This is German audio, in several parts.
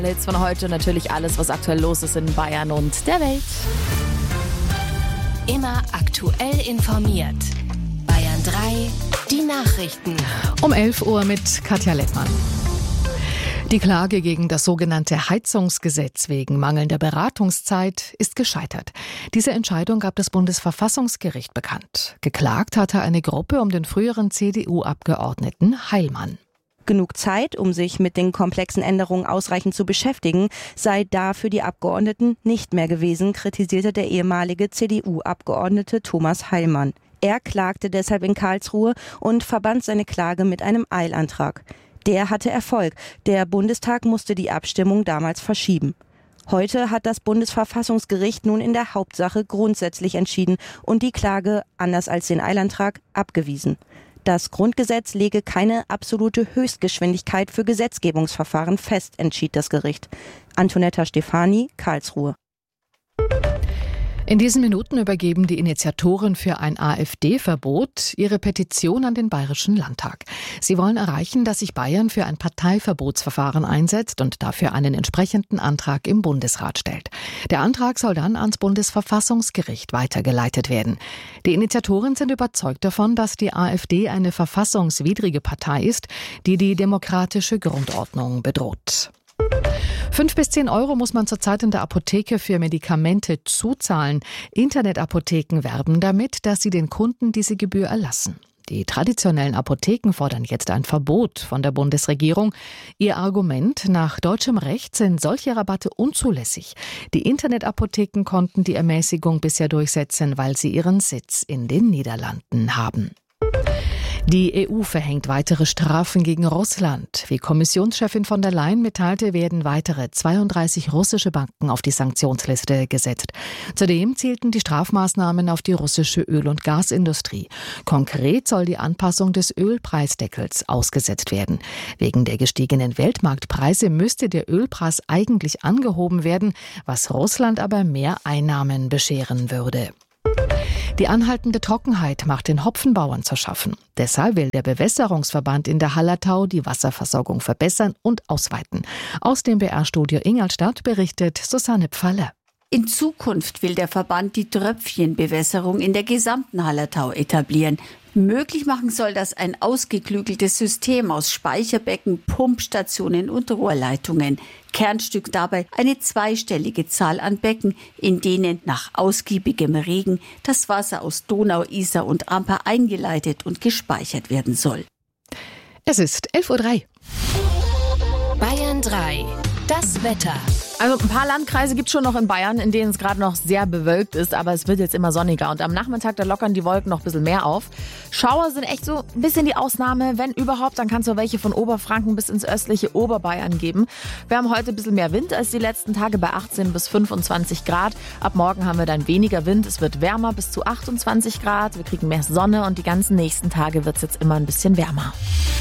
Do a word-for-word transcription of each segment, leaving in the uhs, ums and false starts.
Jetzt von heute natürlich alles, was aktuell los ist in Bayern und der Welt. Immer aktuell informiert. Bayern drei, die Nachrichten. Um elf Uhr mit Katja Lettmann. Die Klage gegen das sogenannte Heizungsgesetz wegen mangelnder Beratungszeit ist gescheitert. Diese Entscheidung gab das Bundesverfassungsgericht bekannt. Geklagt hatte eine Gruppe um den früheren C D U-Abgeordneten Heilmann. Genug Zeit, um sich mit den komplexen Änderungen ausreichend zu beschäftigen, sei da für die Abgeordneten nicht mehr gewesen, kritisierte der ehemalige C D U-Abgeordnete Thomas Heilmann. Er klagte deshalb in Karlsruhe und verband seine Klage mit einem Eilantrag. Der hatte Erfolg. Der Bundestag musste die Abstimmung damals verschieben. Heute hat das Bundesverfassungsgericht nun in der Hauptsache grundsätzlich entschieden und die Klage, anders als den Eilantrag, abgewiesen. Das Grundgesetz lege keine absolute Höchstgeschwindigkeit für Gesetzgebungsverfahren fest, entschied das Gericht. Antonetta Stefani, Karlsruhe. In diesen Minuten übergeben die Initiatoren für ein AfD-Verbot ihre Petition an den Bayerischen Landtag. Sie wollen erreichen, dass sich Bayern für ein Parteiverbotsverfahren einsetzt und dafür einen entsprechenden Antrag im Bundesrat stellt. Der Antrag soll dann ans Bundesverfassungsgericht weitergeleitet werden. Die Initiatoren sind überzeugt davon, dass die AfD eine verfassungswidrige Partei ist, die die demokratische Grundordnung bedroht. Fünf bis zehn Euro muss man zurzeit in der Apotheke für Medikamente zuzahlen. Internetapotheken werben damit, dass sie den Kunden diese Gebühr erlassen. Die traditionellen Apotheken fordern jetzt ein Verbot von der Bundesregierung. Ihr Argument: Nach deutschem Recht sind solche Rabatte unzulässig. Die Internetapotheken konnten die Ermäßigung bisher durchsetzen, weil sie ihren Sitz in den Niederlanden haben. Die E U verhängt weitere Strafen gegen Russland. Wie Kommissionschefin von der Leyen mitteilte, werden weitere zweiunddreißig russische Banken auf die Sanktionsliste gesetzt. Zudem zielten die Strafmaßnahmen auf die russische Öl- und Gasindustrie. Konkret soll die Anpassung des Ölpreisdeckels ausgesetzt werden. Wegen der gestiegenen Weltmarktpreise müsste der Ölpreis eigentlich angehoben werden, was Russland aber mehr Einnahmen bescheren würde. Die anhaltende Trockenheit macht den Hopfenbauern zu schaffen. Deshalb will der Bewässerungsverband in der Hallertau die Wasserversorgung verbessern und ausweiten. Aus dem B R-Studio Ingolstadt berichtet Susanne Pfaller. In Zukunft will der Verband die Tröpfchenbewässerung in der gesamten Hallertau etablieren. Möglich machen soll das ein ausgeklügeltes System aus Speicherbecken, Pumpstationen und Rohrleitungen. Kernstück dabei eine zweistellige Zahl an Becken, in denen nach ausgiebigem Regen das Wasser aus Donau, Isar und Amper eingeleitet und gespeichert werden soll. Es ist elf Uhr drei. Bayern drei, das Wetter. Also ein paar Landkreise gibt es schon noch in Bayern, in denen es gerade noch sehr bewölkt ist, aber es wird jetzt immer sonniger und am Nachmittag, da lockern die Wolken noch ein bisschen mehr auf. Schauer sind echt so ein bisschen die Ausnahme, wenn überhaupt, dann kann es so welche von Oberfranken bis ins östliche Oberbayern geben. Wir haben heute ein bisschen mehr Wind als die letzten Tage bei achtzehn bis fünfundzwanzig Grad. Ab morgen haben wir dann weniger Wind, es wird wärmer bis zu achtundzwanzig Grad, wir kriegen mehr Sonne und die ganzen nächsten Tage wird es jetzt immer ein bisschen wärmer.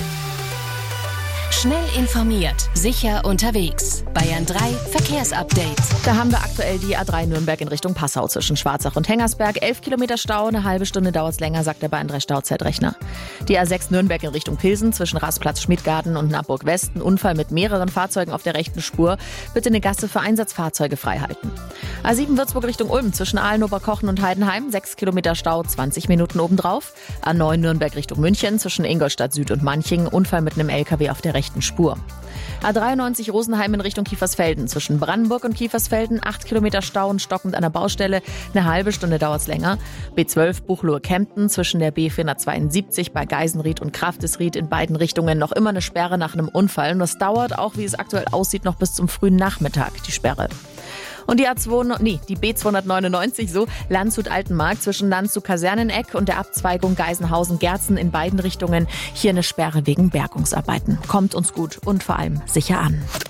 Schnell informiert, sicher unterwegs. Bayern drei Verkehrsupdate. Da haben wir aktuell die A drei Nürnberg in Richtung Passau zwischen Schwarzach und Hengersberg. elf Kilometer Stau, eine halbe Stunde dauert es länger, sagt der Bayern drei Stauzeitrechner. Die A sechs Nürnberg in Richtung Pilsen zwischen Rastplatz Schmidgarten und Naburg West. Ein Unfall mit mehreren Fahrzeugen auf der rechten Spur. Bitte eine Gasse für Einsatzfahrzeuge freihalten. A sieben Würzburg Richtung Ulm zwischen Aalen, Oberkochen und Heidenheim. sechs Kilometer Stau, zwanzig Minuten obendrauf. A neun Nürnberg Richtung München zwischen Ingolstadt Süd und Manching. Unfall mit einem L K W auf der rechten Spur. A dreiundneunzig Rosenheim in Richtung Kiefersfelden zwischen Brandenburg und Kiefersfelden. acht Kilometer Stau und stockend an der Baustelle. Eine halbe Stunde dauert es länger. B zwölf Buchloe-Kempten zwischen der B vierhundertzweiundsiebzig bei Geisenried und Kraftesried in beiden Richtungen noch immer eine Sperre nach einem Unfall. Und das dauert auch, wie es aktuell aussieht, noch bis zum frühen Nachmittag, die Sperre. Und die A zwei, nee, die B zweihundertneunundneunzig, so Landshut-Altenmarkt zwischen Landshut-Kaserneneck und der Abzweigung Geisenhausen-Gerzen in beiden Richtungen. Hier eine Sperre wegen Bergungsarbeiten. Kommt uns gut und vor allem sicher an.